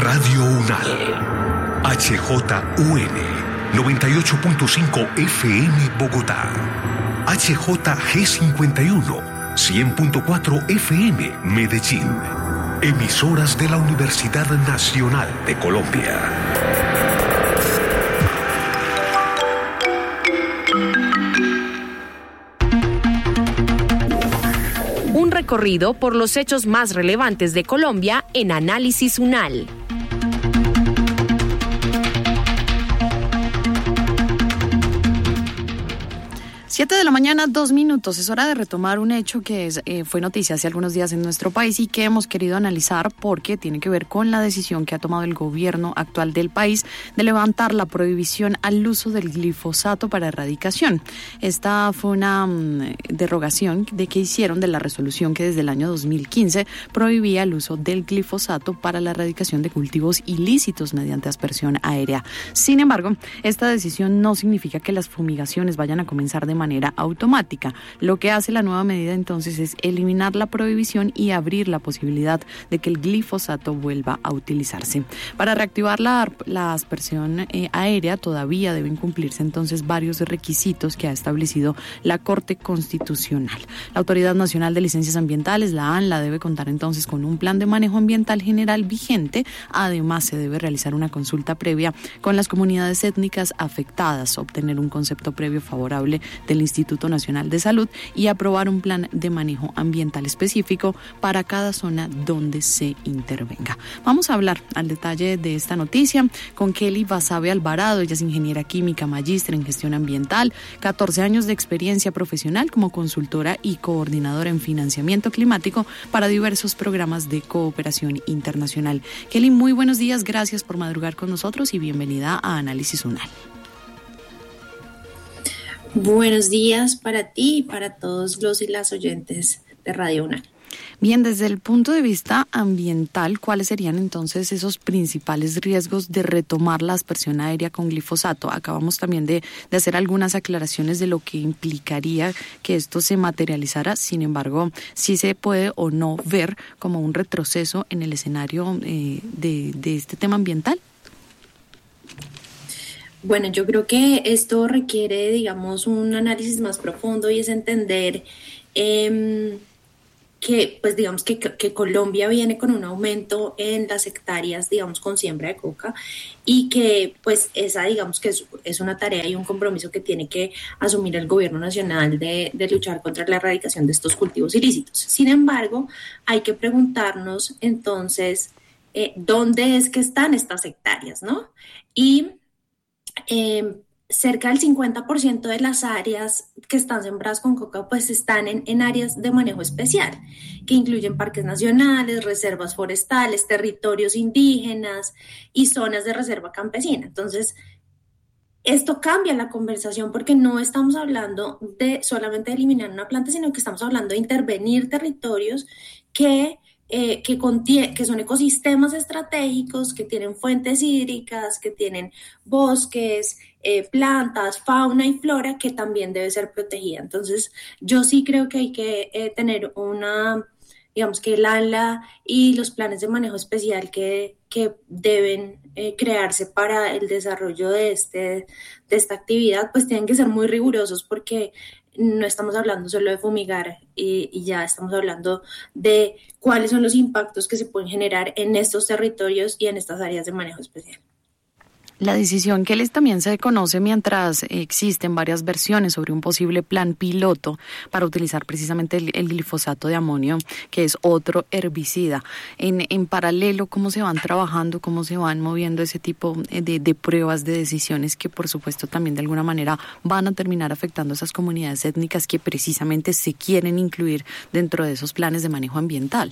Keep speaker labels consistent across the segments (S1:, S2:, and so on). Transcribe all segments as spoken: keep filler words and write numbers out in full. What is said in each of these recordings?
S1: Radio UNAL, H J U N, noventa y ocho punto cinco F M Bogotá, H J G cincuenta y uno, cien punto cuatro F M Medellín, emisoras de la Universidad Nacional de Colombia.
S2: Un recorrido por los hechos más relevantes de Colombia en Análisis UNAL.
S3: Siete de la mañana, dos minutos. Es hora de retomar un hecho que es, eh, fue noticia hace algunos días en nuestro país y que hemos querido analizar porque tiene que ver con la decisión que ha tomado el gobierno actual del país de levantar la prohibición al uso del glifosato para erradicación. Esta fue una um, derogación de que hicieron de la resolución que desde el año dos mil quince prohibía el uso del glifosato para la erradicación de cultivos ilícitos mediante aspersión aérea. Sin embargo, esta decisión no significa que las fumigaciones vayan a comenzar de manera manera automática. Lo que hace la nueva medida entonces es eliminar la prohibición y abrir la posibilidad de que el glifosato vuelva a utilizarse. Para reactivar la, la aspersión eh, aérea todavía deben cumplirse entonces varios requisitos que ha establecido la Corte Constitucional. La Autoridad Nacional de Licencias Ambientales, la ANLA, debe contar entonces con un plan de manejo ambiental general vigente. Además, se debe realizar una consulta previa con las comunidades étnicas afectadas, obtener un concepto previo favorable del Instituto Nacional de Salud y aprobar un plan de manejo ambiental específico para cada zona donde se intervenga. Vamos a hablar al detalle de esta noticia con Kelly Basabe Alvarado. Ella es ingeniera química, magíster en gestión ambiental, catorce años de experiencia profesional como consultora y coordinadora en financiamiento climático para diversos programas de cooperación internacional. Kelly, muy buenos días, gracias por madrugar con nosotros y bienvenida a Análisis UNAL.
S4: Buenos días para ti y para todos los y las oyentes de Radio UNAL.
S3: Bien, desde el punto de vista ambiental, ¿cuáles serían entonces esos principales riesgos de retomar la aspersión aérea con glifosato? Acabamos también de, de hacer algunas aclaraciones de lo que implicaría que esto se materializara. Sin embargo, sí se puede o no ver como un retroceso en el escenario eh, de, de este tema ambiental.
S4: Bueno, yo creo que esto requiere, digamos, un análisis más profundo y es entender eh, que, pues, digamos, que, que Colombia viene con un aumento en las hectáreas, digamos, con siembra de coca y que, pues, esa, digamos, que es, es una tarea y un compromiso que tiene que asumir el gobierno nacional de, de luchar contra la erradicación de estos cultivos ilícitos. Sin embargo, hay que preguntarnos, entonces, eh, ¿dónde es que están estas hectáreas, no? Y Eh, cerca del cincuenta por ciento de las áreas que están sembradas con coca pues están en, en áreas de manejo especial, que incluyen parques nacionales, reservas forestales, territorios indígenas y zonas de reserva campesina. Entonces, esto cambia la conversación porque no estamos hablando de solamente de eliminar una planta, sino que estamos hablando de intervenir territorios que Eh, que, contie- que son ecosistemas estratégicos, que tienen fuentes hídricas, que tienen bosques, eh, plantas, fauna y flora que también debe ser protegida. Entonces, yo sí creo que hay que eh, tener una, digamos que el ANLA y los planes de manejo especial que, que deben eh, crearse para el desarrollo de, este, de esta actividad, pues tienen que ser muy rigurosos porque no estamos hablando solo de fumigar y, y ya estamos hablando de cuáles son los impactos que se pueden generar en estos territorios y en estas áreas de manejo especial.
S3: La decisión que les también se conoce mientras existen varias versiones sobre un posible plan piloto para utilizar precisamente el, el glifosato de amonio, que es otro herbicida. En, en paralelo, ¿cómo se van trabajando, cómo se van moviendo ese tipo de, de pruebas, de decisiones que por supuesto también de alguna manera van a terminar afectando a esas comunidades étnicas que precisamente se quieren incluir dentro de esos planes de manejo ambiental?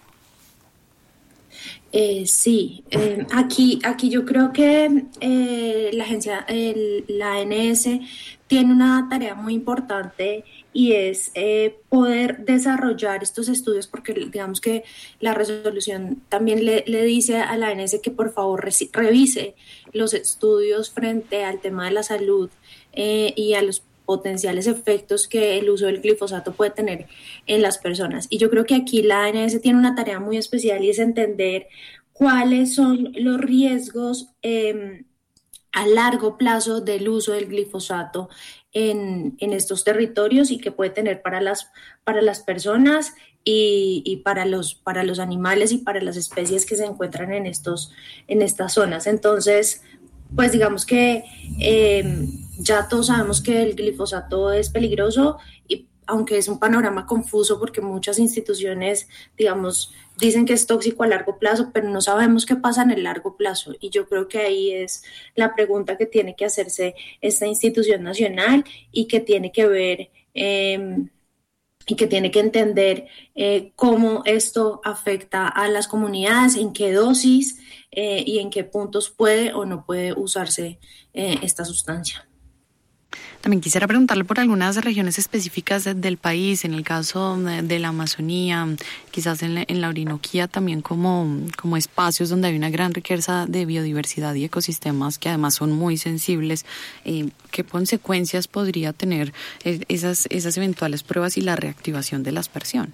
S4: Eh, sí, eh, aquí, aquí yo creo que eh, la agencia, el, la A N S tiene una tarea muy importante y es eh, poder desarrollar estos estudios porque digamos que la resolución también le, le dice a la A N S que por favor re- revise los estudios frente al tema de la salud eh, y a los potenciales efectos que el uso del glifosato puede tener en las personas. Y yo creo que aquí la A N S tiene una tarea muy especial y es entender cuáles son los riesgos eh, a largo plazo del uso del glifosato en, en estos territorios y que puede tener para las, para las personas y, y para, los, para los animales y para las especies que se encuentran en, estos, en estas zonas. Entonces, pues digamos que eh, ya todos sabemos que el glifosato es peligroso, y aunque es un panorama confuso porque muchas instituciones, digamos, dicen que es tóxico a largo plazo, pero no sabemos qué pasa en el largo plazo. Y yo creo que ahí es la pregunta que tiene que hacerse esta institución nacional y que tiene que ver eh, y que tiene que entender eh, cómo esto afecta a las comunidades, en qué dosis eh, y en qué puntos puede o no puede usarse eh, esta sustancia.
S3: También quisiera preguntarle por algunas regiones específicas del país, en el caso de la Amazonía, quizás en la, en la Orinoquía, también como, como espacios donde hay una gran riqueza de biodiversidad y ecosistemas que además son muy sensibles. Eh, ¿Qué consecuencias podría tener esas, esas eventuales pruebas y la reactivación de la aspersión?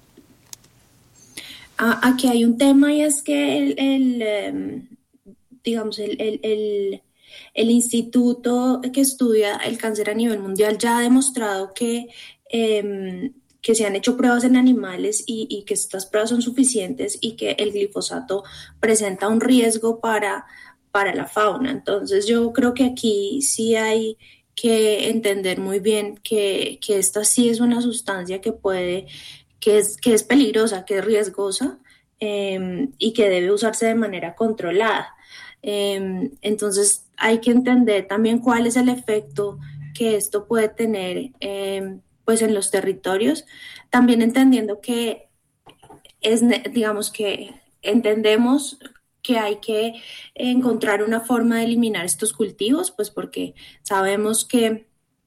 S4: Ah, aquí hay un tema, y es que el, el digamos, el... el, el El instituto que estudia el cáncer a nivel mundial ya ha demostrado que, eh, que se han hecho pruebas en animales y, y que estas pruebas son suficientes y que el glifosato presenta un riesgo para, para la fauna. Entonces yo creo que aquí sí hay que entender muy bien que, que esta sí es una sustancia que puede, que es, que es peligrosa, que es riesgosa eh, y que debe usarse de manera controlada. Eh, entonces hay que entender también cuál es el efecto que esto puede tener eh, pues en los territorios, también entendiendo que es, digamos que entendemos que hay que encontrar una forma de eliminar estos cultivos, pues porque sabemos que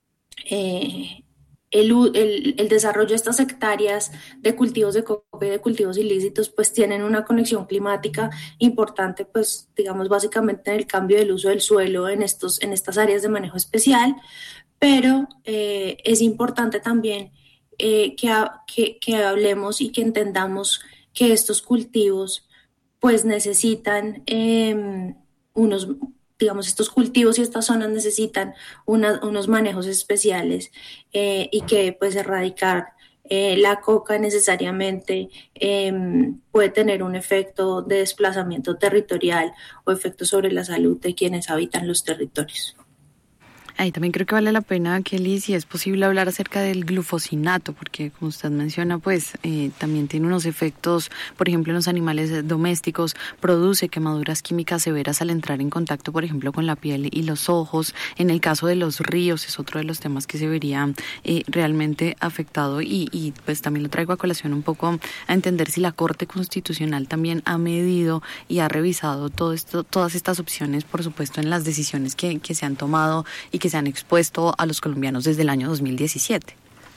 S4: eh, El, el, el desarrollo de estas hectáreas de cultivos de coca y de cultivos ilícitos pues tienen una conexión climática importante, pues digamos básicamente en el cambio del uso del suelo en, estos, en estas áreas de manejo especial, pero eh, es importante también eh, que, que, que hablemos y que entendamos que estos cultivos pues necesitan eh, unos digamos, estos cultivos y estas zonas necesitan una, unos manejos especiales eh, y que pues erradicar eh, la coca necesariamente eh, puede tener un efecto de desplazamiento territorial o efecto sobre la salud de quienes habitan los territorios.
S3: Ahí también creo que vale la pena, Kelly, si es posible hablar acerca del glufosinato, porque como usted menciona, pues eh, también tiene unos efectos, por ejemplo, en los animales domésticos, produce quemaduras químicas severas al entrar en contacto, por ejemplo, con la piel y los ojos. En el caso de los ríos es otro de los temas que se vería eh, realmente afectado y, y pues también lo traigo a colación un poco a entender si la Corte Constitucional también ha medido y ha revisado todo esto, todas estas opciones, por supuesto, en las decisiones que, que se han tomado y que que se han expuesto a los colombianos desde el año dos mil diecisiete.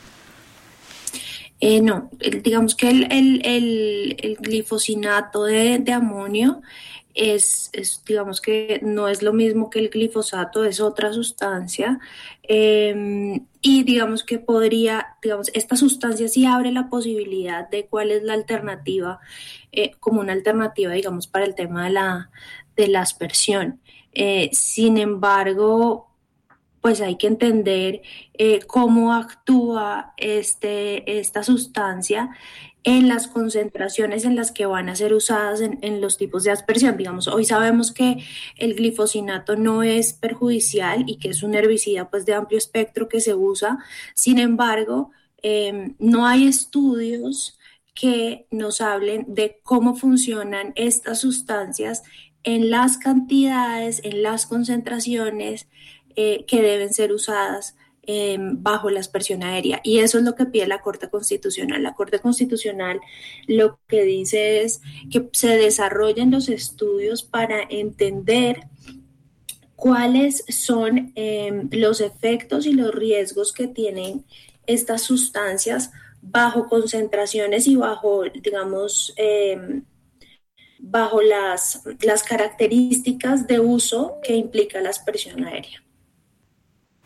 S4: Eh, no, digamos que el, el, el, el glifosinato de, de amonio es, es, digamos que no es lo mismo que el glifosato, es otra sustancia eh, y digamos que podría, digamos, esta sustancia sí abre la posibilidad de cuál es la alternativa, eh, como una alternativa, digamos, para el tema de la, de la aspersión. Eh, sin embargo, pues hay que entender eh, cómo actúa este, esta sustancia en las concentraciones en las que van a ser usadas en, en los tipos de aspersión. Digamos, hoy sabemos que el glifosinato no es perjudicial y que es un herbicida pues, de amplio espectro que se usa. Sin embargo, eh, no hay estudios que nos hablen de cómo funcionan estas sustancias en las cantidades, en las concentraciones Eh, que deben ser usadas eh, bajo la aspersión aérea. Y eso es lo que pide la Corte Constitucional. La Corte Constitucional lo que dice es que se desarrollen los estudios para entender cuáles son eh, los efectos y los riesgos que tienen estas sustancias bajo concentraciones y bajo, digamos, eh, bajo las, las características de uso que implica la aspersión aérea.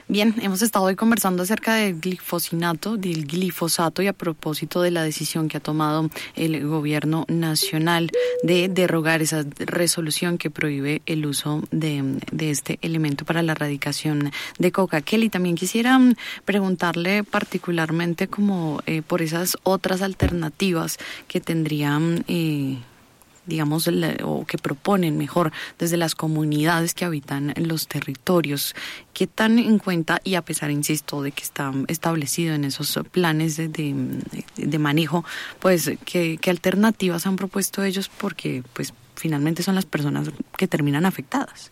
S3: Bien, hemos estado hoy conversando acerca del glifosinato, del glifosato y a propósito de la decisión que ha tomado el gobierno nacional de derogar esa resolución que prohíbe el uso de, de este elemento para la erradicación de coca. Kelly, también quisiera preguntarle particularmente como eh, por esas otras alternativas que tendrían eh, digamos, o que proponen mejor desde las comunidades que habitan en los territorios. ¿Qué tan en cuenta, y a pesar, insisto, de que está establecido en esos planes de, de, de manejo, pues, ¿qué, qué alternativas han propuesto ellos? Porque, pues, finalmente son las personas que terminan afectadas.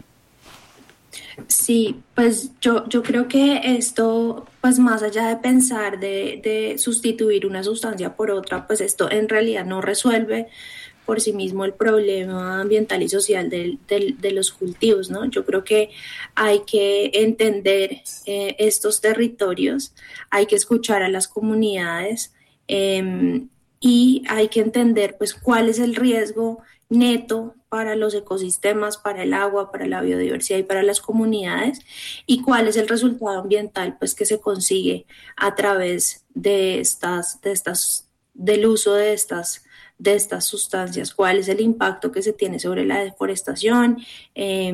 S4: Sí, pues yo, yo creo que esto, pues más allá de pensar de, de sustituir una sustancia por otra, pues esto en realidad no resuelve por sí mismo el problema ambiental y social de, de, de los cultivos, ¿no? Yo creo que hay que entender eh, estos territorios, hay que escuchar a las comunidades eh, y hay que entender pues cuál es el riesgo neto para los ecosistemas, para el agua, para la biodiversidad y para las comunidades, y cuál es el resultado ambiental pues que se consigue a través de estas, de estas, del uso de estas de estas sustancias, cuál es el impacto que se tiene sobre la deforestación eh,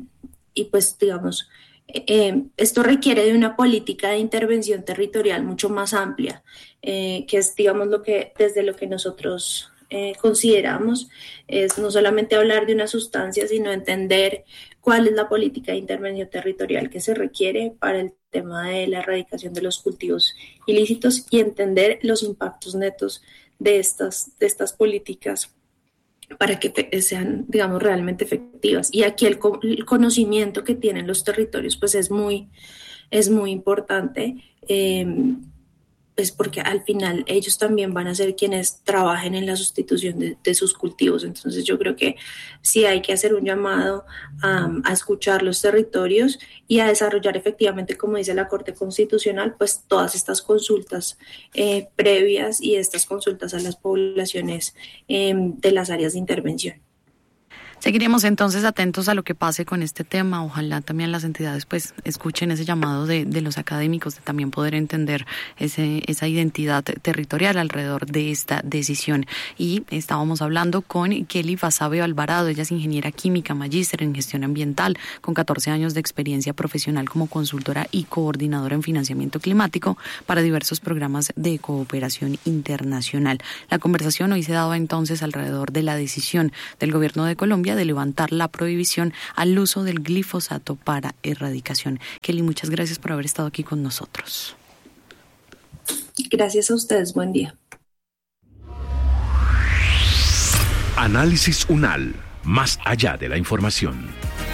S4: y pues digamos, eh, esto requiere de una política de intervención territorial mucho más amplia, eh, que es digamos lo que desde lo que nosotros eh, consideramos, es no solamente hablar de una sustancia, sino entender cuál es la política de intervención territorial que se requiere para el tema de la erradicación de los cultivos ilícitos y entender los impactos netos de estas, de estas políticas para que sean, digamos, realmente efectivas. Y aquí el, el conocimiento que tienen los territorios pues es muy, es muy importante, eh, pues porque al final ellos también van a ser quienes trabajen en la sustitución de, de sus cultivos. Entonces yo creo que sí hay que hacer un llamado um, a escuchar los territorios y a desarrollar efectivamente, como dice la Corte Constitucional, pues todas estas consultas eh, previas y estas consultas a las poblaciones eh, de las áreas de intervención.
S3: Seguiremos entonces atentos a lo que pase con este tema. Ojalá también las entidades pues escuchen ese llamado de, de los académicos de también poder entender ese, esa identidad territorial alrededor de esta decisión. Y estábamos hablando con Kelly Basabe Alvarado. Ella es ingeniera química, magíster en gestión ambiental, con catorce años de experiencia profesional como consultora y coordinadora en financiamiento climático para diversos programas de cooperación internacional. La conversación hoy se daba entonces alrededor de la decisión del gobierno de Colombia de levantar la prohibición al uso del glifosato para erradicación. Kelly, muchas gracias por haber estado aquí con nosotros.
S4: Gracias a ustedes, buen día.
S1: Análisis UNAL, más allá de la información.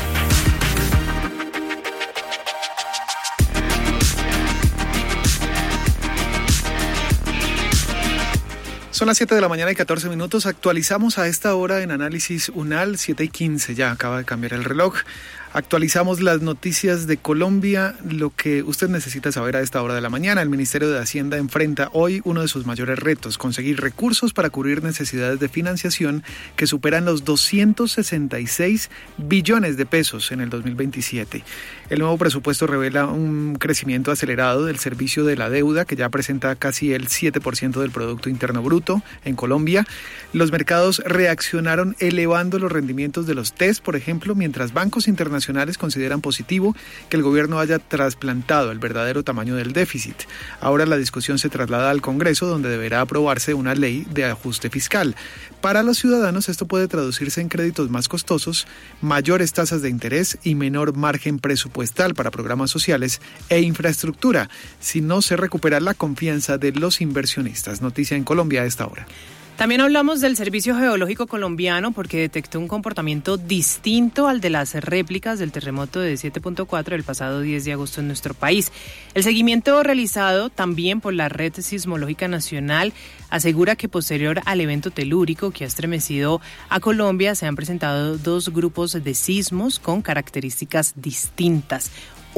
S5: Son las siete de la mañana y catorce minutos. Actualizamos a esta hora en Análisis UNAL, siete y quince, ya acaba de cambiar el reloj. Actualizamos las noticias de Colombia, lo que usted necesita saber a esta hora de la mañana. El Ministerio de Hacienda enfrenta hoy uno de sus mayores retos, conseguir recursos para cubrir necesidades de financiación que superan los doscientos sesenta y seis billones de pesos en el dos mil veintisiete. El nuevo presupuesto revela un crecimiento acelerado del servicio de la deuda, que ya presenta casi el siete por ciento del Producto Interno Bruto en Colombia. Los mercados reaccionaron elevando los rendimientos de los T E S, por ejemplo, mientras bancos internacionales consideran positivo que el gobierno haya trasplantado el verdadero tamaño del déficit. Ahora la discusión se traslada al Congreso, donde deberá aprobarse una ley de ajuste fiscal. Para los ciudadanos esto puede traducirse en créditos más costosos, mayores tasas de interés y menor margen presupuestal para programas sociales e infraestructura, si no se recupera la confianza de los inversionistas. Noticia en Colombia a esta hora.
S6: También hablamos del Servicio Geológico Colombiano porque detectó un comportamiento distinto al de las réplicas del terremoto de siete punto cuatro del pasado diez de agosto en nuestro país. El seguimiento realizado también por la Red Sismológica Nacional asegura que posterior al evento telúrico que ha estremecido a Colombia se han presentado dos grupos de sismos con características distintas.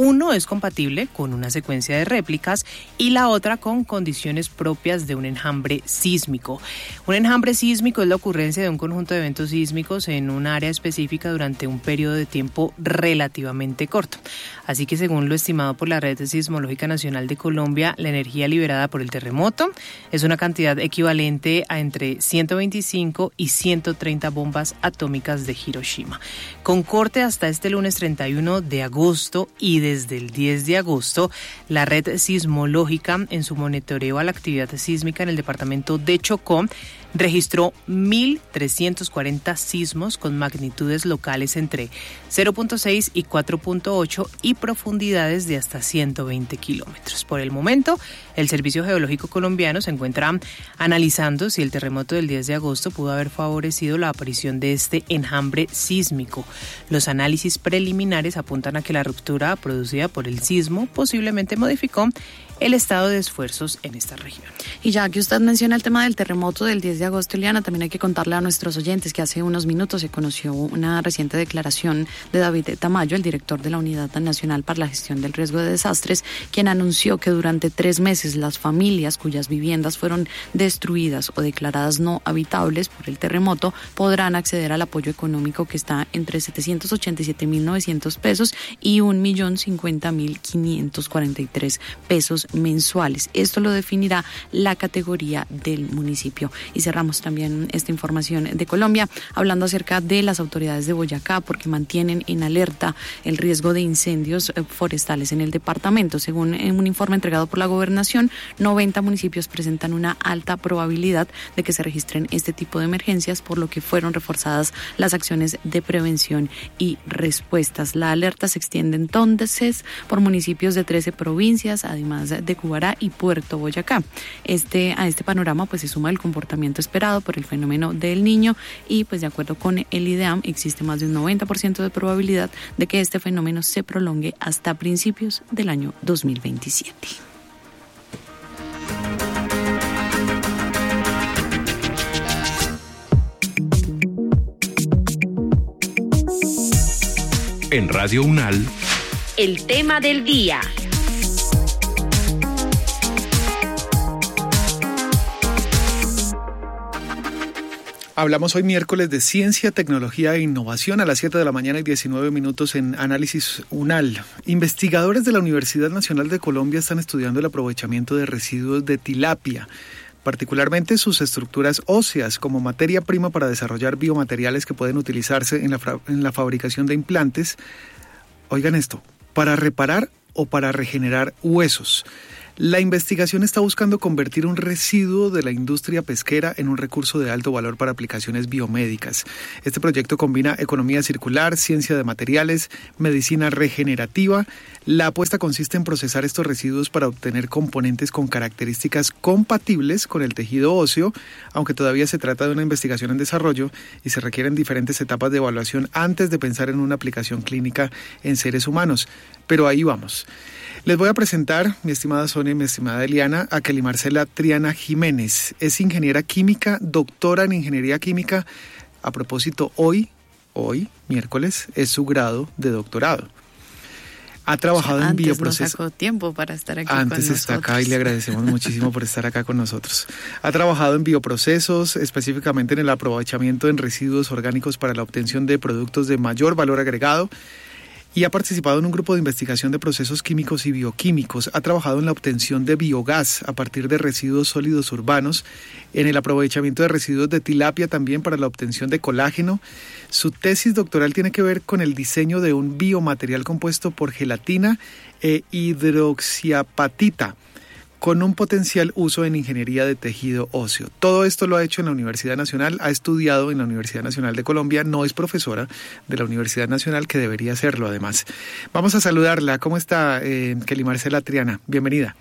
S6: Uno es compatible con una secuencia de réplicas y la otra con condiciones propias de un enjambre sísmico. Un enjambre sísmico es la ocurrencia de un conjunto de eventos sísmicos en un área específica durante un periodo de tiempo relativamente corto. Así que según lo estimado por la Red Sismológica Nacional de Colombia, la energía liberada por el terremoto es una cantidad equivalente a entre ciento veinticinco y ciento treinta bombas atómicas de Hiroshima. Con corte hasta este lunes treinta y uno de agosto y desde el diez de agosto, la Red Sismológica, en su monitoreo a la actividad sísmica en el departamento de Chocó, registró mil trescientos cuarenta sismos con magnitudes locales entre cero punto seis y cuatro punto ocho y profundidades de hasta ciento veinte kilómetros. Por el momento, el Servicio Geológico Colombiano se encuentra analizando si el terremoto del diez de agosto pudo haber favorecido la aparición de este enjambre sísmico. Los análisis preliminares apuntan a que la ruptura producida por el sismo posiblemente modificó el estado de esfuerzos en esta región.
S3: Y ya que usted menciona el tema del terremoto del diez de agosto, Eliana, también hay que contarle a nuestros oyentes que hace unos minutos se conoció una reciente declaración de David Tamayo, el director de la Unidad Nacional para la Gestión del Riesgo de Desastres, quien anunció que durante tres meses las familias cuyas viviendas fueron destruidas o declaradas no habitables por el terremoto podrán acceder al apoyo económico que está entre setecientos ochenta y siete mil novecientos pesos y un millón cincuenta mil quinientos cuarenta y tres pesos mensuales. Esto lo definirá la categoría del municipio. Y cerramos también esta información de Colombia hablando acerca de las autoridades de Boyacá, porque mantienen en alerta el riesgo de incendios forestales en el departamento. Según un informe entregado por la gobernación, noventa municipios presentan una alta probabilidad de que se registren este tipo de emergencias, por lo que fueron reforzadas las acciones de prevención y respuestas. La alerta se extiende entonces por municipios de trece provincias, además de de Cubará y Puerto Boyacá. Este, a este panorama pues se suma el comportamiento esperado por el fenómeno del Niño y pues de acuerdo con el IDEAM existe más de un noventa por ciento de probabilidad de que este fenómeno se prolongue hasta principios del año dos mil veintisiete.
S1: En Radio UNAL,
S2: el tema del día.
S5: Hablamos hoy miércoles de ciencia, tecnología e innovación a las siete de la mañana y diecinueve minutos en Análisis UNAL. Investigadores de la Universidad Nacional de Colombia están estudiando el aprovechamiento de residuos de tilapia, particularmente sus estructuras óseas, como materia prima para desarrollar biomateriales que pueden utilizarse en la, en la fabricación de implantes. Oigan esto, para reparar o para regenerar huesos. La investigación está buscando convertir un residuo de la industria pesquera en un recurso de alto valor para aplicaciones biomédicas. Este proyecto combina economía circular, ciencia de materiales, medicina regenerativa. La apuesta consiste en procesar estos residuos para obtener componentes con características compatibles con el tejido óseo, aunque todavía se trata de una investigación en desarrollo y se requieren diferentes etapas de evaluación antes de pensar en una aplicación clínica en seres humanos. Pero ahí vamos. Les voy a presentar, mi estimada Sonia y mi estimada Eliana, a Kelly Marcela Triana Jiménez. Es ingeniera química, doctora en ingeniería química. A propósito, hoy, hoy, miércoles, es su grado de doctorado. Ha trabajado o sea, en bioprocesos.
S3: Antes nos sacó tiempo para estar aquí
S5: Antes
S3: con
S5: está
S3: nosotros.
S5: acá y le agradecemos muchísimo por estar acá con nosotros. Ha trabajado en bioprocesos, específicamente en el aprovechamiento en residuos orgánicos para la obtención de productos de mayor valor agregado. Y ha participado en un grupo de investigación de procesos químicos y bioquímicos. Ha trabajado en la obtención de biogás a partir de residuos sólidos urbanos, en el aprovechamiento de residuos de tilapia también para la obtención de colágeno. Su tesis doctoral tiene que ver con el diseño de un biomaterial compuesto por gelatina e hidroxiapatita, con un potencial uso en ingeniería de tejido óseo. Todo esto lo ha hecho en la Universidad Nacional, ha estudiado en la Universidad Nacional de Colombia, no es profesora de la Universidad Nacional, que debería serlo además. Vamos a saludarla. ¿Cómo está, eh, Kelly Marcela Triana? Bienvenida.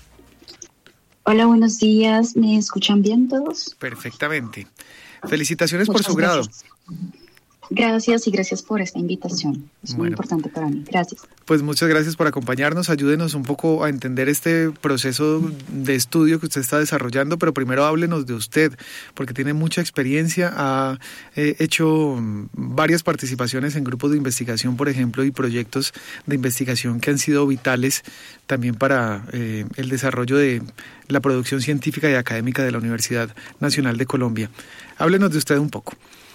S7: Hola, buenos días. ¿Me escuchan bien todos?
S5: Perfectamente. Felicitaciones
S7: Muchas
S5: por su grado.
S7: gracias. Gracias y gracias por esta invitación. Es
S5: Bueno,
S7: muy importante para mí. Gracias.
S5: Pues muchas gracias por acompañarnos. Ayúdenos un poco a entender este proceso de estudio que usted está desarrollando, pero primero háblenos de usted, porque tiene mucha experiencia, ha eh, hecho varias participaciones en grupos de investigación, por ejemplo, y proyectos de investigación que han sido vitales también para eh, el desarrollo de la producción científica y académica de la Universidad Nacional de Colombia. Háblenos de usted un poco.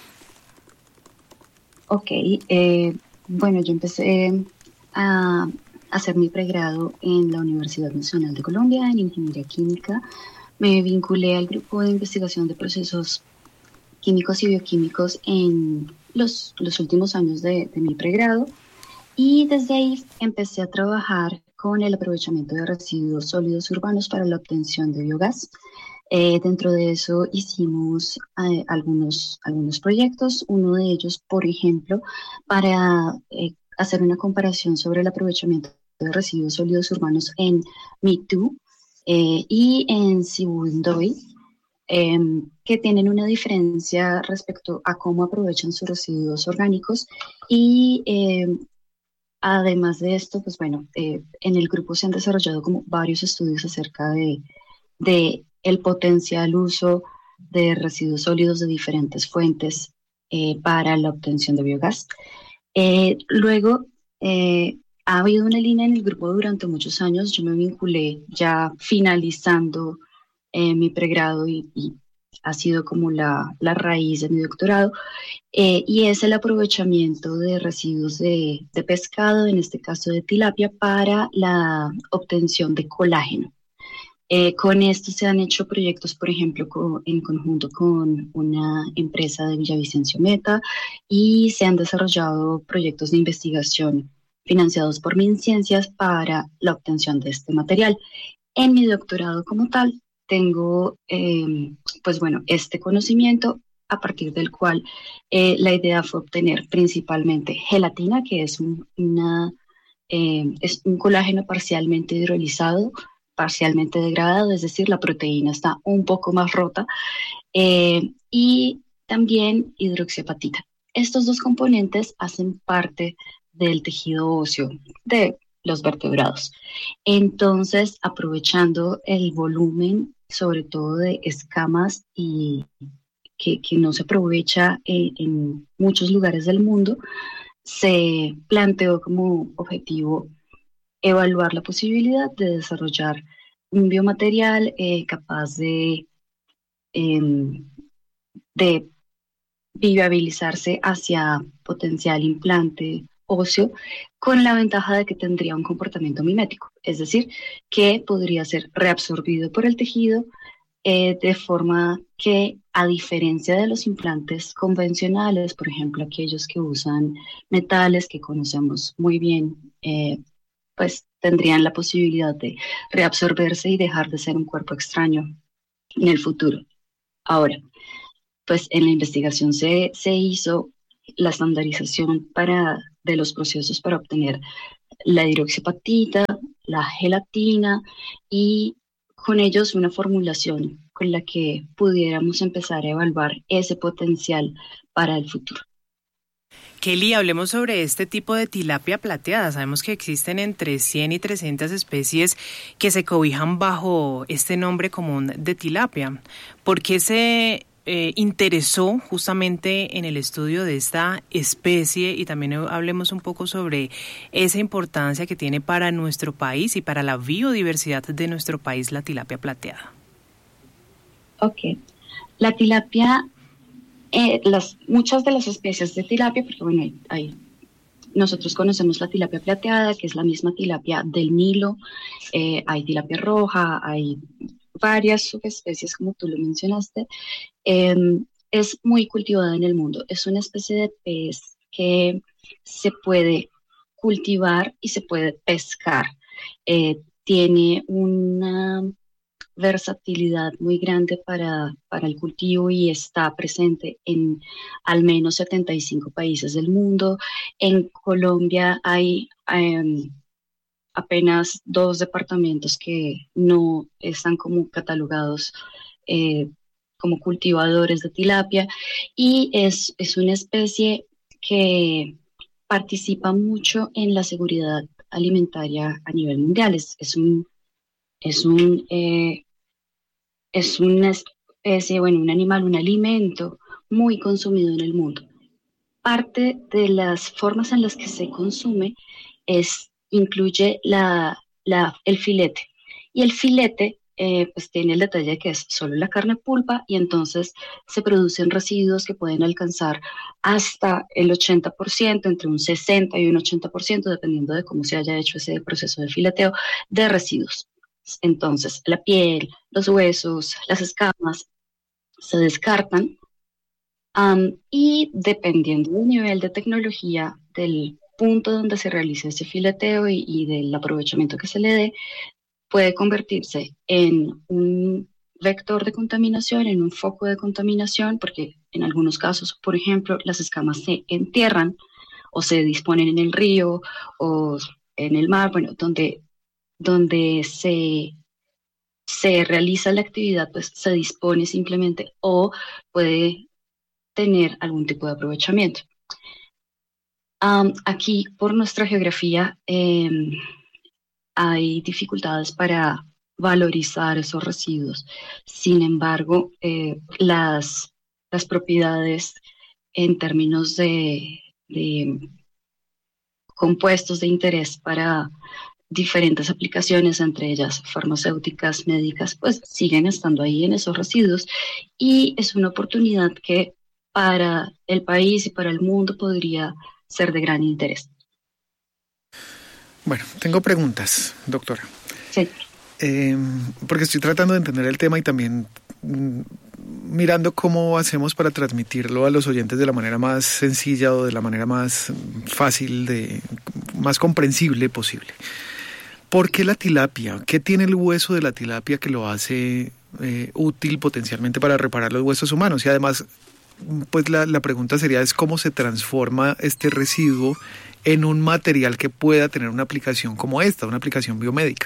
S7: Ok, eh, bueno, yo empecé a hacer mi pregrado en la Universidad Nacional de Colombia en Ingeniería Química. Me vinculé al grupo de investigación de procesos químicos y bioquímicos en los, los últimos años de, de mi pregrado y desde ahí empecé a trabajar con el aprovechamiento de residuos sólidos urbanos para la obtención de biogás. Eh, dentro de eso hicimos eh, algunos, algunos proyectos, uno de ellos, por ejemplo, para eh, hacer una comparación sobre el aprovechamiento de residuos sólidos urbanos en Mitú eh, y en Sibundoy, eh, que tienen una diferencia respecto a cómo aprovechan sus residuos orgánicos y eh, además de esto, pues bueno, eh, en el grupo se han desarrollado como varios estudios acerca de, de el potencial uso de residuos sólidos de diferentes fuentes eh, para la obtención de biogás. Eh, luego, eh, ha habido una línea en el grupo durante muchos años. Yo me vinculé ya finalizando eh, mi pregrado y, y ha sido como la, la raíz de mi doctorado, eh, y es el aprovechamiento de residuos de, de pescado, en este caso de tilapia, para la obtención de colágeno. Eh, con esto se han hecho proyectos, por ejemplo, co- en conjunto con una empresa de Villavicencio Meta y se han desarrollado proyectos de investigación financiados por MinCiencias para la obtención de este material. En mi doctorado como tal, tengo, eh, pues bueno, este conocimiento a partir del cual eh, la idea fue obtener principalmente gelatina, que es un, una, eh, es un colágeno parcialmente hidrolizado, parcialmente degradado, es decir, la proteína está un poco más rota, eh, y también hidroxiapatita. Estos dos componentes hacen parte del tejido óseo de los vertebrados. Entonces, aprovechando el volumen, sobre todo de escamas y que, que no se aprovecha en, en muchos lugares del mundo, se planteó como objetivo evaluar la posibilidad de desarrollar un biomaterial eh, capaz de, eh, de viabilizarse hacia potencial implante óseo, con la ventaja de que tendría un comportamiento mimético, es decir, que podría ser reabsorbido por el tejido eh, de forma que, a diferencia de los implantes convencionales, por ejemplo, aquellos que usan metales que conocemos muy bien, eh, pues tendrían la posibilidad de reabsorberse y dejar de ser un cuerpo extraño en el futuro. Ahora, pues en la investigación se, se hizo la estandarización para, de los procesos para obtener la hidroxiapatita, la gelatina y con ellos una formulación con la que pudiéramos empezar a evaluar ese potencial para el futuro.
S6: Kelly, hablemos sobre este tipo de tilapia plateada. Sabemos que existen entre cien y trescientas especies que se cobijan bajo este nombre común de tilapia. ¿Por qué se eh, interesó justamente en el estudio de esta especie? Y también hablemos un poco sobre esa importancia que tiene para nuestro país y para la biodiversidad de nuestro país la tilapia plateada.
S7: Ok, la tilapia... Eh, las, muchas de las especies de tilapia, porque bueno, hay, hay, nosotros conocemos la tilapia plateada, que es la misma tilapia del Nilo, eh, hay tilapia roja, hay varias subespecies como tú lo mencionaste, eh, es muy cultivada en el mundo, es una especie de pez que se puede cultivar y se puede pescar, eh, tiene una versatilidad muy grande para, para el cultivo y está presente en al menos setenta y cinco países del mundo. En Colombia hay um, apenas dos departamentos que no están como catalogados eh, como cultivadores de tilapia y es, es una especie que participa mucho en la seguridad alimentaria a nivel mundial. Es, es un, es un, eh, es una especie, bueno, un animal, un alimento muy consumido en el mundo. Parte de las formas en las que se consume es, incluye la, la, el filete. Y el filete eh, pues tiene el detalle de que es solo la carne pulpa y entonces se producen residuos que pueden alcanzar hasta el ochenta por ciento, entre un sesenta y un ochenta por ciento, dependiendo de cómo se haya hecho ese proceso de fileteo, de residuos. Entonces, la piel, los huesos, las escamas se descartan. Um, y dependiendo del nivel de tecnología, del punto donde se realice ese fileteo y, y del aprovechamiento que se le dé, puede convertirse en un vector de contaminación, en un foco de contaminación, porque en algunos casos, por ejemplo, las escamas se entierran o se disponen en el río o en el mar, bueno, donde, donde se, se realiza la actividad, pues se dispone simplemente o puede tener algún tipo de aprovechamiento. Um, aquí, por nuestra geografía, eh, hay dificultades para valorizar esos residuos. Sin embargo, eh, las, las propiedades en términos de, de compuestos de interés para diferentes aplicaciones, entre ellas farmacéuticas, médicas, pues siguen estando ahí en esos residuos, y es una oportunidad que para el país y para el mundo podría ser de gran interés.
S5: Bueno, tengo preguntas, doctora.
S7: Sí.
S5: Eh, porque estoy tratando de entender el tema y también mm, mirando cómo hacemos para transmitirlo a los oyentes de la manera más sencilla o de la manera más fácil, de, más comprensible posible. ¿Por qué la tilapia? ¿Qué tiene el hueso de la tilapia que lo hace eh, útil potencialmente para reparar los huesos humanos? Y además, pues la, la pregunta sería es cómo se transforma este residuo en un material que pueda tener una aplicación como esta, una aplicación biomédica.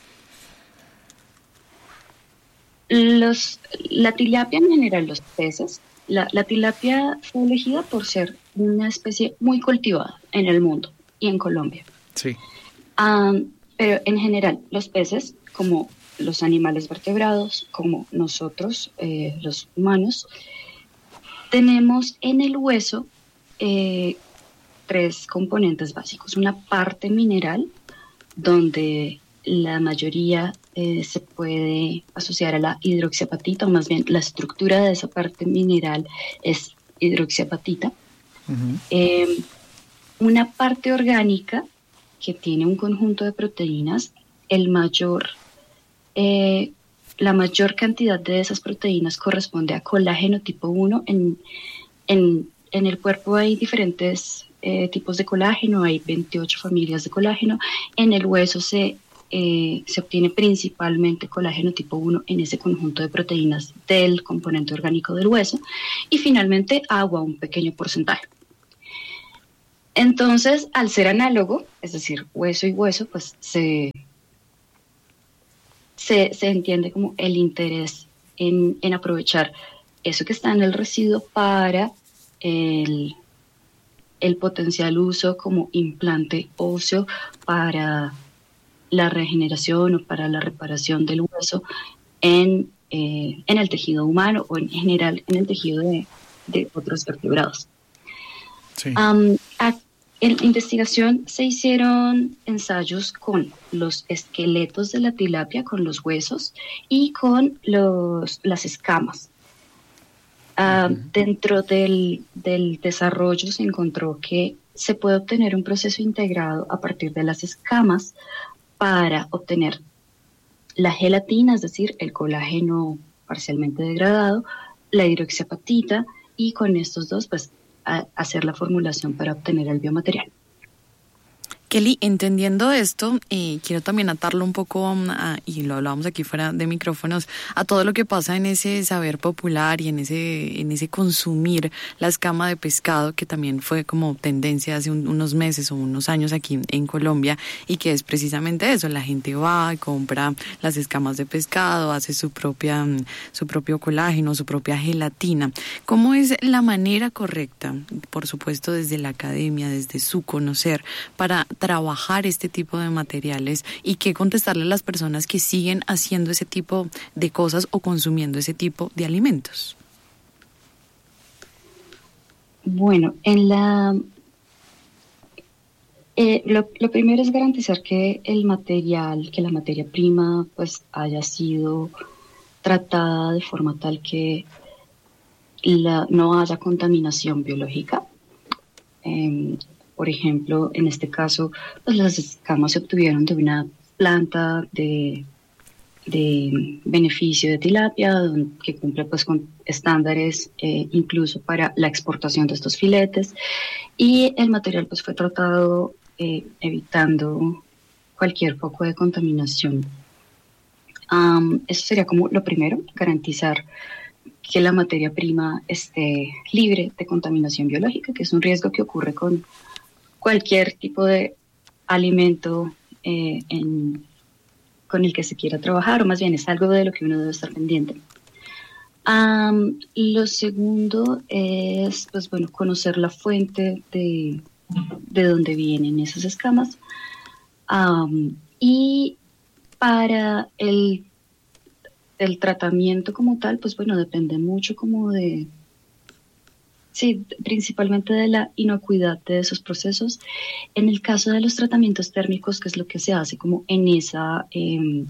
S7: Los, la tilapia en general, los peces, la, la tilapia fue elegida por ser una especie muy cultivada en el mundo y en Colombia.
S5: Sí.
S7: Um, pero en general, los peces, como los animales vertebrados, como nosotros, eh, los humanos, tenemos en el hueso eh, tres componentes básicos. Una parte mineral, donde la mayoría eh, se puede asociar a la hidroxiapatita, o más bien la estructura de esa parte mineral es hidroxiapatita. Uh-huh. Eh, una parte orgánica que tiene un conjunto de proteínas, el mayor... Eh, La mayor cantidad de esas proteínas corresponde a colágeno tipo uno. En, en, en el cuerpo hay diferentes eh, tipos de colágeno, hay veintiocho familias de colágeno. En el hueso se, eh, se obtiene principalmente colágeno tipo uno en ese conjunto de proteínas del componente orgánico del hueso. Y finalmente agua, un pequeño porcentaje. Entonces, al ser análogo, es decir, hueso y hueso, pues se... Se, se entiende como el interés en, en aprovechar eso que está en el residuo para el, el potencial uso como implante óseo para la regeneración o para la reparación del hueso en, eh, en el tejido humano o en general en el tejido de, de otros vertebrados. Sí. Um, a, En la investigación se hicieron ensayos con los esqueletos de la tilapia, con los huesos y con los, las escamas. Uh, uh-huh. Dentro del, del desarrollo se encontró que se puede obtener un proceso integrado a partir de las escamas para obtener la gelatina, es decir, el colágeno parcialmente degradado, la hidroxiapatita, y con estos dos, pues, a hacer la formulación para obtener el biomaterial.
S3: Kelly, entendiendo esto, eh, quiero también atarlo un poco, a, y lo hablábamos aquí fuera de micrófonos, a todo lo que pasa en ese saber popular y en ese en ese consumir la escama de pescado, que también fue como tendencia hace un, unos meses o unos años aquí en Colombia, y que es precisamente eso: la gente va y compra las escamas de pescado, hace su propia su propio colágeno, su propia gelatina. ¿Cómo es la manera correcta, por supuesto desde la academia, desde su conocer, para trabajar este tipo de materiales, y qué contestarle a las personas que siguen haciendo ese tipo de cosas o consumiendo ese tipo de alimentos?
S7: Bueno, en la eh, lo, lo primero es garantizar que el material, que la materia prima, pues haya sido tratada de forma tal que la, no haya contaminación biológica. Eh, Por ejemplo, en este caso, pues las escamas se obtuvieron de una planta de, de beneficio de tilapia, que cumple pues con estándares eh, incluso para la exportación de estos filetes, y el material pues fue tratado eh, evitando cualquier foco de contaminación. Um, eso sería como lo primero, garantizar que la materia prima esté libre de contaminación biológica, que es un riesgo que ocurre con cualquier tipo de alimento eh, en, con el que se quiera trabajar, o más bien es algo de lo que uno debe estar pendiente. Um, lo segundo es, pues bueno, conocer la fuente de, de dónde vienen esas escamas. Um, y para el, el tratamiento como tal, pues bueno, depende mucho como de... Sí, principalmente de la inocuidad de esos procesos. En el caso de los tratamientos térmicos, que es lo que se hace como en esa, eh,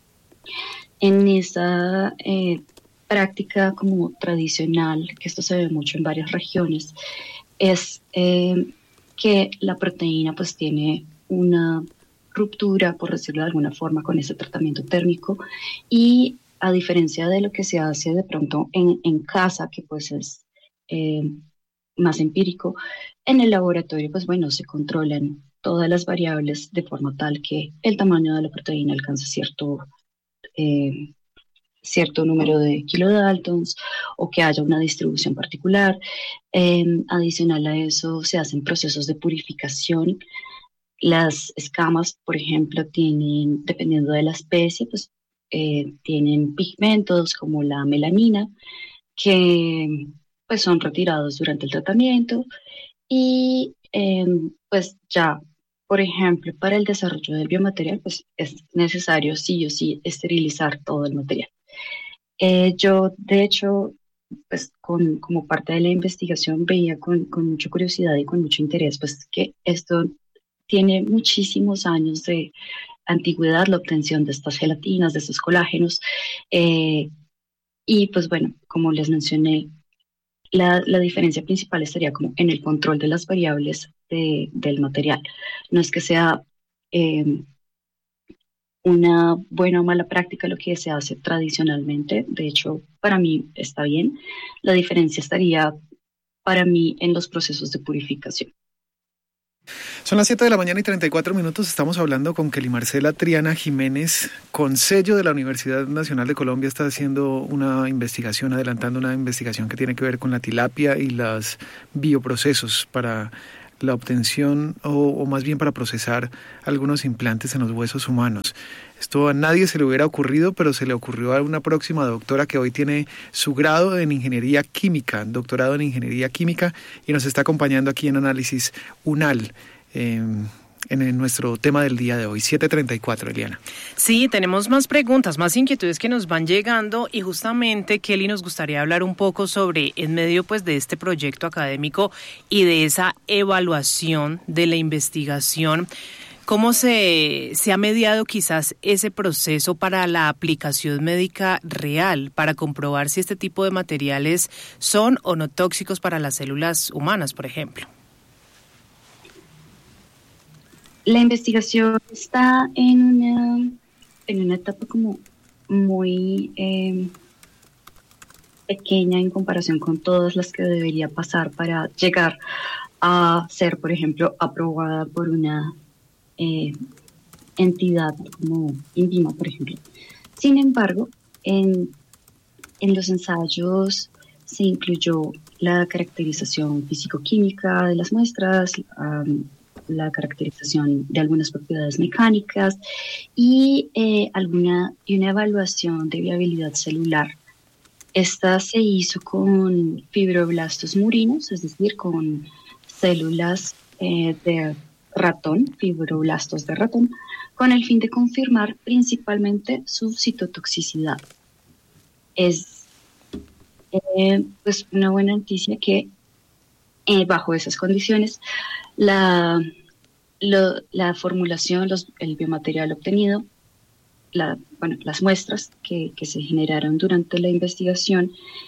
S7: en esa eh, práctica como tradicional, que esto se ve mucho en varias regiones, es eh, que la proteína pues tiene una ruptura, por decirlo de alguna forma, con ese tratamiento térmico, y a diferencia de lo que se hace de pronto en, en casa, que pues es Eh, más empírico, en el laboratorio, pues bueno, se controlan todas las variables de forma tal que el tamaño de la proteína alcance cierto, eh, cierto número de kilodaltons, o que haya una distribución particular. Eh, adicional a eso, se hacen procesos de purificación. Las escamas, por ejemplo, tienen, dependiendo de la especie, pues eh, tienen pigmentos como la melanina, que pues son retirados durante el tratamiento, y eh, pues ya, por ejemplo, para el desarrollo del biomaterial, pues es necesario sí o sí esterilizar todo el material. Eh, yo, de hecho, pues con, como parte de la investigación veía con, con mucha curiosidad y con mucho interés, pues que esto tiene muchísimos años de antigüedad, la obtención de estas gelatinas, de estos colágenos, eh, y pues bueno, como les mencioné, La, la diferencia principal estaría como en el control de las variables de, del material. No es que sea eh, una buena o mala práctica lo que se hace tradicionalmente. De hecho, para mí está bien. La diferencia estaría para mí en los procesos de purificación.
S5: Son las siete de la mañana y treinta y cuatro minutos. Estamos hablando con Kelly Marcela Triana Jiménez, con sello de la Universidad Nacional de Colombia. Está haciendo una investigación, adelantando una investigación que tiene que ver con la tilapia y los bioprocesos para la obtención o, o más bien para procesar algunos implantes en los huesos humanos. Esto a nadie se le hubiera ocurrido, pero se le ocurrió a una próxima doctora que hoy tiene su grado en Ingeniería Química, doctorado en Ingeniería Química, y nos está acompañando aquí en Análisis UNAL, eh, en nuestro tema del día de hoy. siete treinta y cuatro, Eliana.
S6: Sí, tenemos más preguntas, más inquietudes que nos van llegando, y justamente, Kelly, nos gustaría hablar un poco sobre, en medio pues de este proyecto académico y de esa evaluación de la investigación, ¿cómo se, se ha mediado quizás ese proceso para la aplicación médica real, para comprobar si este tipo de materiales son o no tóxicos para las células humanas, por ejemplo?
S7: La investigación está en una, en una etapa como muy eh, pequeña en comparación con todas las que debería pasar para llegar a ser, por ejemplo, aprobada por una eh, entidad como INVIMA, por ejemplo. Sin embargo, en, en los ensayos se incluyó la caracterización físico-química de las muestras, um, la caracterización de algunas propiedades mecánicas y, eh, alguna, y una evaluación de viabilidad celular. Esta se hizo con fibroblastos murinos, es decir, con células eh, de ratón, fibroblastos de ratón, con el fin de confirmar principalmente su citotoxicidad. Es eh, pues una buena noticia que eh, bajo esas condiciones la, lo, la formulación, los, el biomaterial obtenido, la, bueno, las muestras que, que se generaron durante la investigación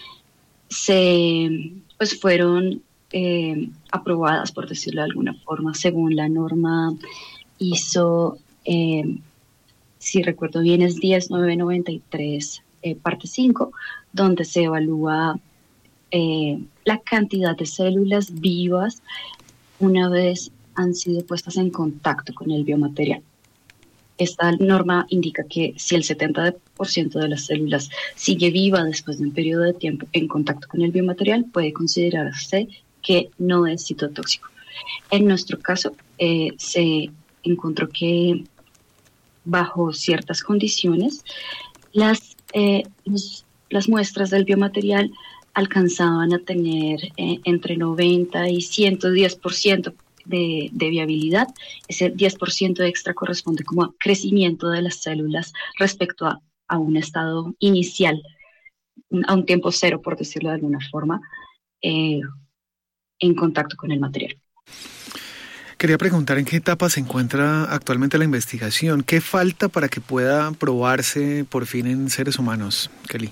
S7: se pues fueron eh, aprobadas, por decirlo de alguna forma, según la norma I S O, eh, si recuerdo bien, es diez mil novecientos noventa y tres, eh, parte cinco, donde se evalúa eh, la cantidad de células vivas una vez han sido puestas en contacto con el biomaterial. Esta norma indica que si el setenta por ciento de las células sigue viva después de un periodo de tiempo en contacto con el biomaterial, puede considerarse que no es citotóxico. En nuestro caso, eh, se encontró que bajo ciertas condiciones, las, eh, los, las muestras del biomaterial alcanzaban a tener eh, entre noventa y ciento diez por ciento de, de viabilidad. Ese diez por ciento extra corresponde como a crecimiento de las células respecto a, a un estado inicial, a un tiempo cero, por decirlo de alguna forma, eh, en contacto con el material.
S5: Quería preguntar en qué etapa se encuentra actualmente la investigación. ¿Qué falta para que pueda probarse por fin en seres humanos, Kelly?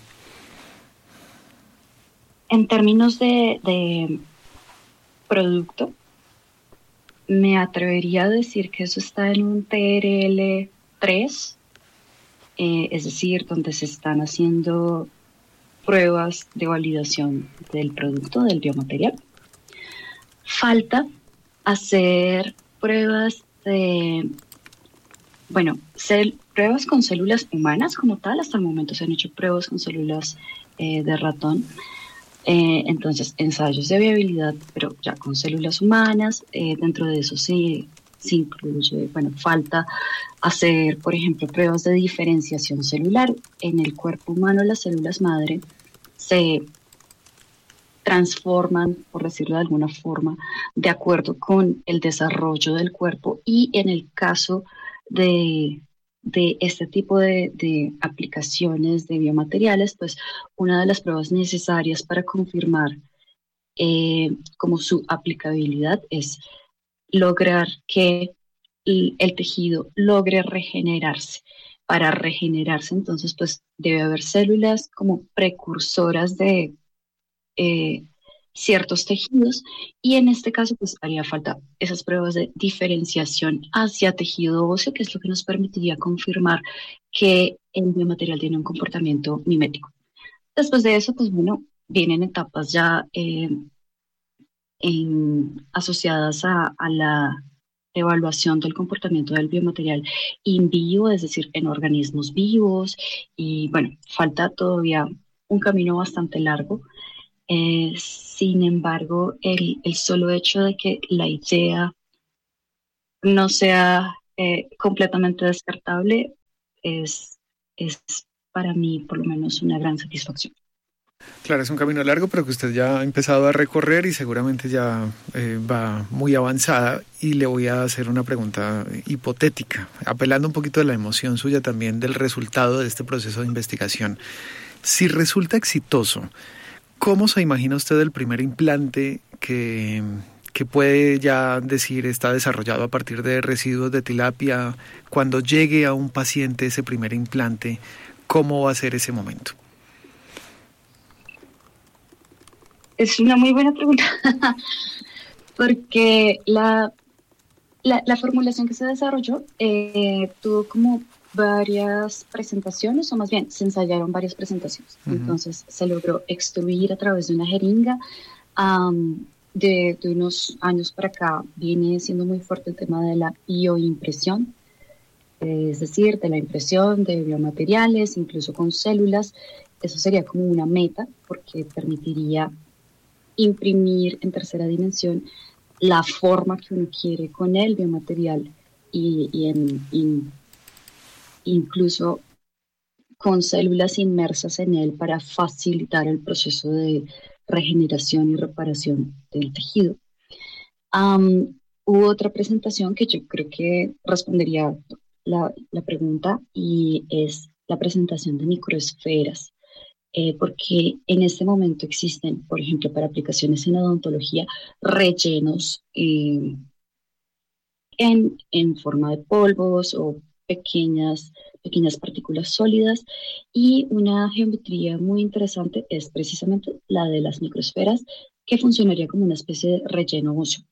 S7: En términos de, de producto, me atrevería a decir que eso está en un T R L tres, eh, es decir, donde se están haciendo pruebas de validación del producto, del biomaterial. Falta hacer pruebas de, bueno, cel, pruebas con células humanas como tal. Hasta el momento se han hecho pruebas con células eh, de ratón. Eh, entonces, ensayos de viabilidad, pero ya con células humanas. Eh, dentro de eso se, se incluye, bueno, falta hacer, por ejemplo, pruebas de diferenciación celular. En el cuerpo humano, las células madre se transforman, por decirlo de alguna forma, de acuerdo con el desarrollo del cuerpo, y en el caso de, de este tipo de, de aplicaciones de biomateriales, pues una de las pruebas necesarias para confirmar eh, como su aplicabilidad es lograr que el, el tejido logre regenerarse. Para regenerarse, entonces, pues debe haber células como precursoras de Eh, ciertos tejidos, y en este caso pues haría falta esas pruebas de diferenciación hacia tejido óseo, que es lo que nos permitiría confirmar que el biomaterial tiene un comportamiento mimético. Después de eso, pues bueno, vienen etapas ya eh, en, asociadas a, a la evaluación del comportamiento del biomaterial in vivo, es decir, en organismos vivos, y bueno, falta todavía un camino bastante largo. Eh, sin embargo, el, el solo hecho de que la idea no sea eh, completamente descartable es, es para mí por lo menos una gran satisfacción.
S5: Claro, es un camino largo, pero que usted ya ha empezado a recorrer y seguramente ya eh, va muy avanzada. Y le voy a hacer una pregunta hipotética, apelando un poquito de la emoción suya también del resultado de este proceso de investigación. Si resulta exitoso, ¿cómo se imagina usted el primer implante que, que puede ya decir está desarrollado a partir de residuos de tilapia? Cuando llegue a un paciente ese primer implante, ¿cómo va a ser ese momento?
S7: Es una muy buena pregunta, porque la, la, la formulación que se desarrolló eh, tuvo como varias presentaciones, o más bien se ensayaron varias presentaciones. Uh-huh. Entonces se logró extruir a través de una jeringa um, de, de unos años para acá viene siendo muy fuerte el tema de la bioimpresión, es decir, de la impresión de biomateriales, incluso con células. Eso sería como una meta porque permitiría imprimir en tercera dimensión la forma que uno quiere con el biomaterial y, y, en, y incluso con células inmersas en él para facilitar el proceso de regeneración y reparación del tejido. Um, hubo otra presentación que yo creo que respondería la, la pregunta y es la presentación de microesferas, eh, porque en este momento existen, por ejemplo, para aplicaciones en odontología, rellenos eh, en, en forma de polvos o pequeñas, pequeñas partículas sólidas, y una geometría muy interesante es precisamente la de las microesferas, que funcionaría como una especie de relleno óseo.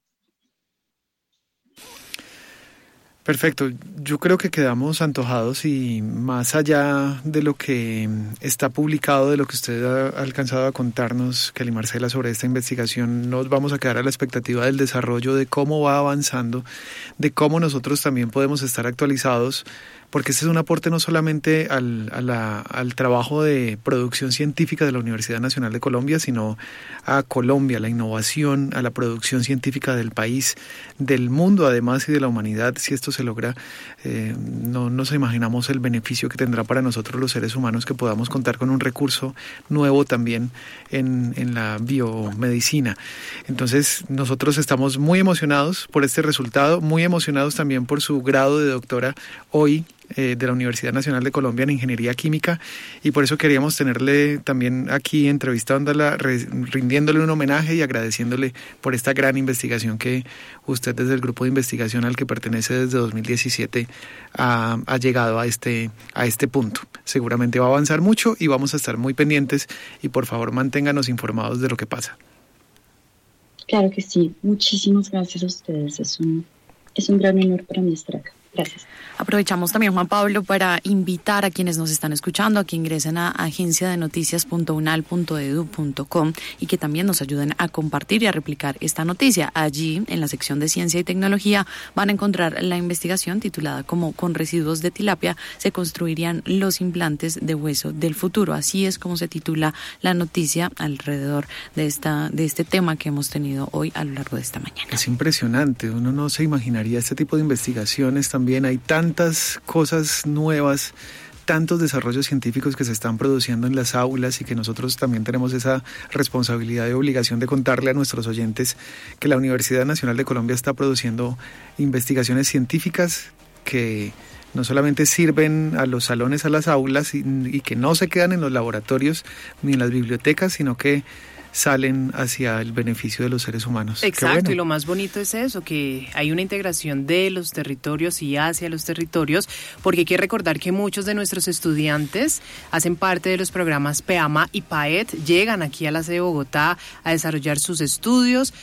S5: Perfecto, yo creo que quedamos antojados y más allá de lo que está publicado, de lo que usted ha alcanzado a contarnos, Kelly Marcela, sobre esta investigación, nos vamos a quedar a la expectativa del desarrollo, de cómo va avanzando, de cómo nosotros también podemos estar actualizados, porque este es un aporte no solamente al, a la, al trabajo de producción científica de la Universidad Nacional de Colombia, sino a Colombia, a la innovación, a la producción científica del país, del mundo además y de la humanidad. Si esto se logra, eh, no nos imaginamos el beneficio que tendrá para nosotros los seres humanos que podamos contar con un recurso nuevo también en, en la biomedicina. Entonces nosotros estamos muy emocionados por este resultado, muy emocionados también por su grado de doctora hoy eh, de la Universidad Nacional de Colombia en Ingeniería Química, y por eso queríamos tenerle también aquí entrevistándola, rindiéndole un homenaje y agradeciéndole por esta gran investigación que usted desde el grupo de investigación al que pertenece desde dos mil diecisiete ha, ha llegado a este, a este punto. Seguramente va a avanzar mucho y vamos a estar muy pendientes, y por favor manténganos informados de lo que pasa.
S7: Claro que sí, muchísimas gracias a ustedes, es un, es un gran honor para mí estar acá. Gracias.
S3: Aprovechamos también, Juan Pablo, para invitar a quienes nos están escuchando a que ingresen a agencia de noticias punto unal punto edu punto com y que también nos ayuden a compartir y a replicar esta noticia. Allí, en la sección de Ciencia y Tecnología, van a encontrar la investigación titulada como "Con residuos de tilapia se construirían los implantes de hueso del futuro". Así es como se titula la noticia alrededor de esta de este tema que hemos tenido hoy a lo largo de esta mañana.
S5: Es impresionante, uno no se imaginaría este tipo de investigaciones. También hay tantas cosas nuevas, tantos desarrollos científicos que se están produciendo en las aulas, y que nosotros también tenemos esa responsabilidad y obligación de contarle a nuestros oyentes que la Universidad Nacional de Colombia está produciendo investigaciones científicas que no solamente sirven a los salones, a las aulas, y, y que no se quedan en los laboratorios ni en las bibliotecas, sino que salen hacia el beneficio de los seres humanos.
S6: Exacto,
S5: bueno.
S6: Y lo más bonito es eso, que hay una integración de los territorios y hacia los territorios, porque hay que recordar que muchos de nuestros estudiantes hacen parte de los programas PEAMA y PAET, llegan aquí a la sede de Bogotá a desarrollar sus estudios,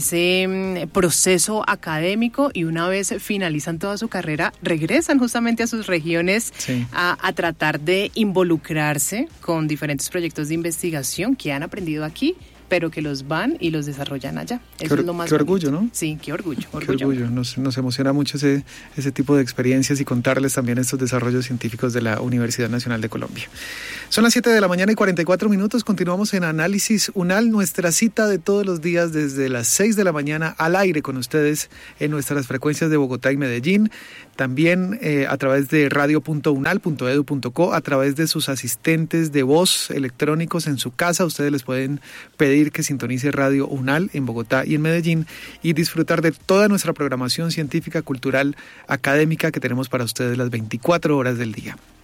S6: ese proceso académico, y una vez finalizan toda su carrera, regresan justamente a sus regiones, sí, a, a tratar de involucrarse con diferentes proyectos de investigación que han aprendido aquí, pero que los van y los desarrollan allá. Eso
S5: qué,
S6: es lo más
S5: qué
S6: bonito.
S5: orgullo, ¿no?
S6: Sí, qué orgullo.
S5: Qué orgullo. orgullo. Nos, nos emociona mucho ese, ese tipo de experiencias y contarles también estos desarrollos científicos de la Universidad Nacional de Colombia. Son las siete de la mañana y cuarenta y cuatro minutos. Continuamos en Análisis UNAL, nuestra cita de todos los días desde las seis de la mañana al aire con ustedes en nuestras frecuencias de Bogotá y Medellín. También eh, a través de radio punto unal punto edu punto co, a través de sus asistentes de voz electrónicos en su casa. Ustedes les pueden pedir que sintonice Radio UNAL en Bogotá y en Medellín y disfrutar de toda nuestra programación científica, cultural, académica que tenemos para ustedes las veinticuatro horas del día.